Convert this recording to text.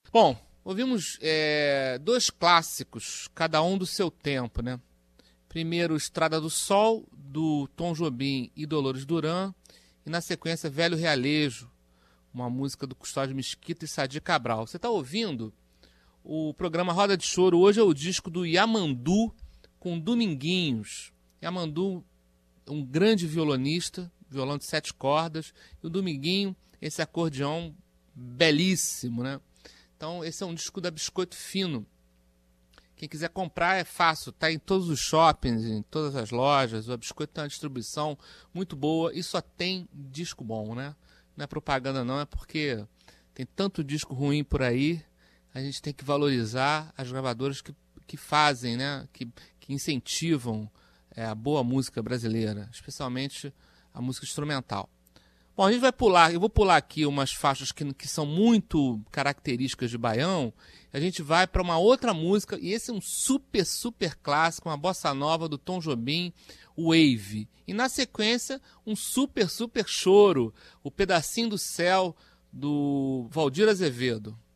Bom, ouvimos dois clássicos, cada um do seu tempo, né? Primeiro, Estrada do Sol, do Tom Jobim e Dolores Duran, e na sequência, Velho Realejo, uma música do Custódio Mesquita e Sadi Cabral. Você está ouvindo o programa Roda de Choro. Hoje é o disco do Yamandu com Dominguinhos. Yamandu, um grande violonista, violão de 7 cordas, e o Dominguinho, esse acordeão belíssimo, né? Então, esse é um disco da Biscoito Fino. Quem quiser comprar é fácil, está em todos os shoppings, em todas as lojas. O Biscoito tem uma distribuição muito boa e só tem disco bom, né? Não é propaganda não, é porque tem tanto disco ruim por aí, a gente tem que valorizar as gravadoras que fazem, né? Que incentivam a boa música brasileira, especialmente a música instrumental. Bom, a gente vai pular, eu vou pular aqui umas faixas que são muito características de Baião. A gente vai para uma outra música, e esse é um super, super clássico, uma bossa nova do Tom Jobim, Wave. E na sequência, um super, super choro, o Pedacinho do Céu, do Valdir Azevedo.